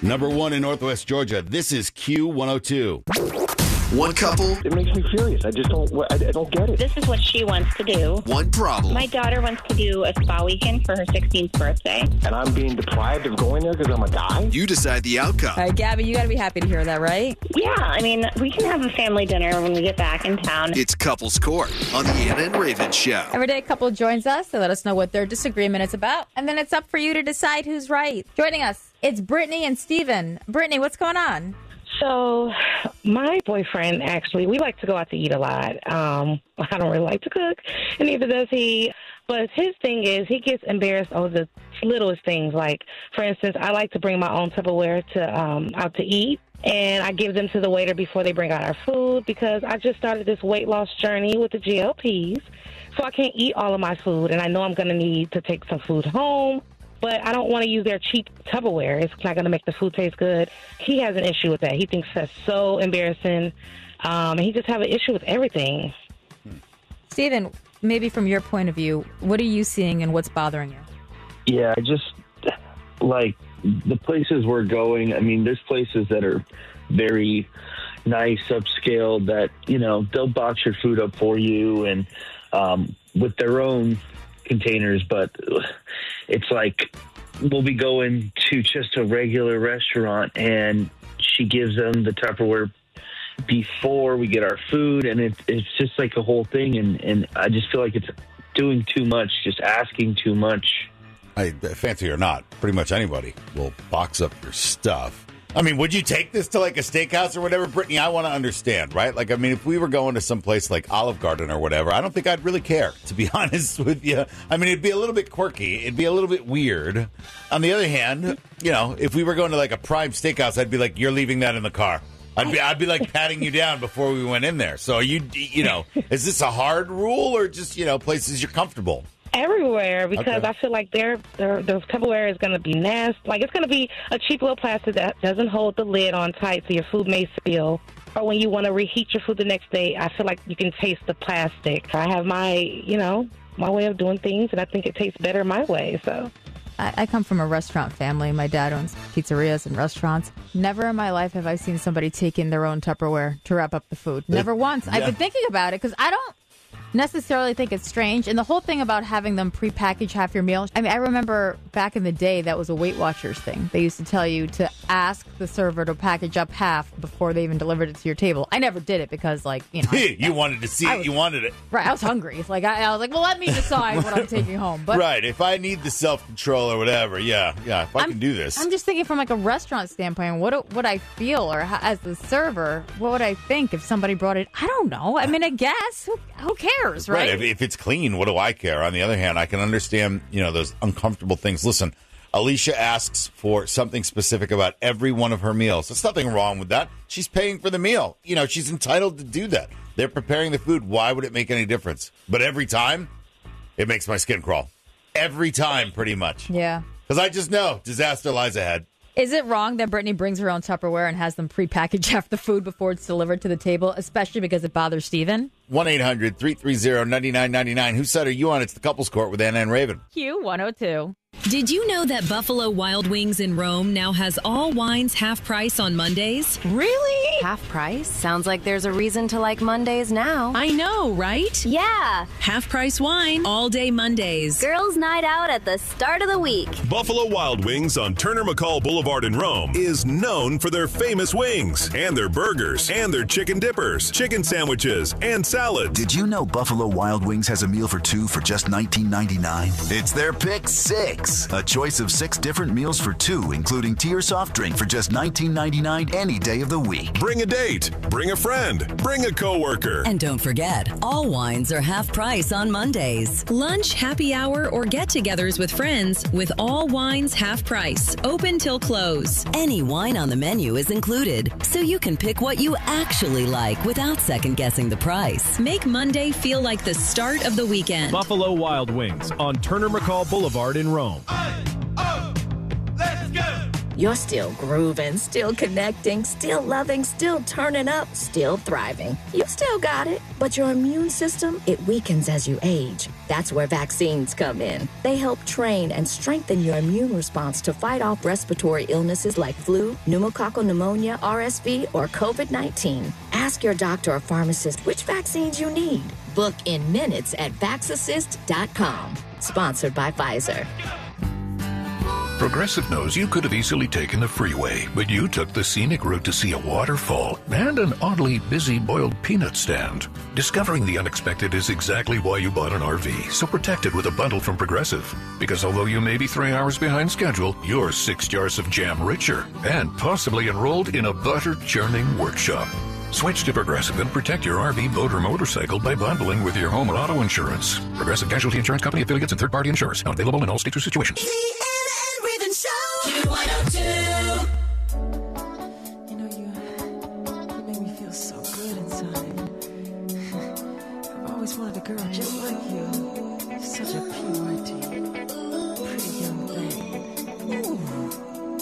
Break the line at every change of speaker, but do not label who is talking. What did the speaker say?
Number 1 in Northwest Georgia. This is Q102.
One couple.
It makes me furious. I don't get it.
This is what she wants to do.
One problem.
My daughter wants to do a spa weekend for her 16th birthday.
And I'm being deprived of going there because I'm a guy?
You decide the outcome.
All right, Gabby, you got to be happy to hear that, right?
Yeah, I mean, we can have a family dinner when we get back in town.
It's Couples Court on the Anna and Raven Show.
Every day a couple joins us to let us know what their disagreement is about, and then it's up for you to decide who's right. Joining us, it's Brittany and Steven. Brittany, what's going on?
So, my boyfriend, actually, we like to go out to eat a lot. I don't really like to cook, and neither does he. But his thing is he gets embarrassed over the littlest things. Like, for instance, I like to bring my own Tupperware out to eat, and I give them to the waiter before they bring out our food because I just started this weight loss journey with the GLPs, so I can't eat all of my food, and I know I'm going to need to take some food home. But I don't want to use their cheap Tupperware. It's not going to make the food taste good. He has an issue with that. He thinks that's so embarrassing. And he just have an issue with everything.
Steven, maybe from your point of view, what are you seeing and what's bothering you?
Yeah, just like the places we're going. I mean, there's places that are very nice, upscale that, you know, they'll box your food up for you and with their own containers, but it's like we'll be going to just a regular restaurant and she gives them the Tupperware before we get our food, and it's just like a whole thing, and I just feel like it's doing too much, just asking too much.
Fancy or not, pretty much anybody will box up your stuff. I mean, would you take this to like a steakhouse or whatever, Brittany? I want to understand, right? Like, I mean, if we were going to some place like Olive Garden or whatever, I don't think I'd really care, to be honest with you. I mean, it'd be a little bit quirky. It'd be a little bit weird. On the other hand, you know, if we were going to like a prime steakhouse, I'd be like, you're leaving that in the car. I'd be like patting you down before we went in there. So you know, is this a hard rule or just, you know, places you're comfortable?
Everywhere, because
Okay.
I feel like the Tupperware is going to be nasty. Like, it's going to be a cheap little plastic that doesn't hold the lid on tight so your food may spill. Or when you want to reheat your food the next day, I feel like you can taste the plastic. I have my way of doing things, and I think it tastes better my way, so...
I come from a restaurant family. My dad owns pizzerias and restaurants. Never in my life have I seen somebody take in their own Tupperware to wrap up the food. Never once.
Yeah.
I've been thinking about it because I don't necessarily think it's strange. And the whole thing about having them prepackage half your meal. I mean, I remember back in the day that was a Weight Watchers thing. They used to tell you to ask the server to package up half before they even delivered it to your table. I never did it because, like, you know.
You wanted to see it. You wanted it.
Right. I was hungry. It's like, I was like, well, let me decide what I'm taking home. But
Right. If I need the self-control or whatever, yeah. If I can do this.
I'm just thinking from like a restaurant standpoint, what would I feel, or as the server, what would I think if somebody brought it? I don't know. I mean, I guess who cares, right?
If it's clean, what do I care? On the other hand, I can understand, you know, those uncomfortable things. Listen, Alicia asks for something specific about every one of her meals. There's nothing wrong with that. She's paying for the meal. You know, she's entitled to do that. They're preparing the food. Why would it make any difference? But every time, it makes my skin crawl. Every time, pretty much.
Yeah.
Because I just know disaster lies ahead.
Is it wrong that Brittany brings her own Tupperware and has them prepackaged half the food before it's delivered to the table, especially because it bothers Steven?
1-800-330-9999. Whose side are you on? It's the Couples Court with Anna and Raven.
Q102.
Did you know that Buffalo Wild Wings in Rome now has all wines half price on Mondays?
Really? Half price? Sounds like there's a reason to like Mondays now.
I know, right?
Yeah.
Half price wine all day Mondays.
Girls' night out at the start of the week.
Buffalo Wild Wings on Turner McCall Boulevard in Rome is known for their famous wings and their burgers and their chicken dippers, chicken sandwiches, and salads.
Did you know Buffalo Wild Wings has a meal for two for just $19.99? It's their Pick Six. A choice of 6 different meals for two, including tea or soft drink for just $19.99 any day of the week.
Bring a date, bring a friend, bring a coworker.
And don't forget, all wines are half price on Mondays. Lunch, happy hour, or get-togethers with friends with all wines half price. Open till close. Any wine on the menu is included, so you can pick what you actually like without second-guessing the price. Make Monday feel like the start of the weekend.
Buffalo Wild Wings on Turner McCall Boulevard in Rome.
Let's go!
You're still grooving, still connecting, still loving, still turning up, still thriving. You still got it, but your immune system, it weakens as you age. That's where vaccines come in. They help train and strengthen your immune response to fight off respiratory illnesses like flu, pneumococcal pneumonia, RSV, or COVID-19. Ask your doctor or pharmacist which vaccines you need. Book in minutes at VaxAssist.com. Sponsored by Pfizer.
Progressive knows you could have easily taken the freeway, but you took the scenic route to see a waterfall and an oddly busy boiled peanut stand. Discovering the unexpected is exactly why you bought an RV, so protect it with a bundle from Progressive. Because although you may be 3 hours behind schedule, you're 6 jars of jam richer and possibly enrolled in a butter churning workshop. Switch to Progressive and protect your RV, boat, or motorcycle by bundling with your home or auto insurance. Progressive Casualty Insurance Company affiliates and third-party insurers. Not available in all states or situations.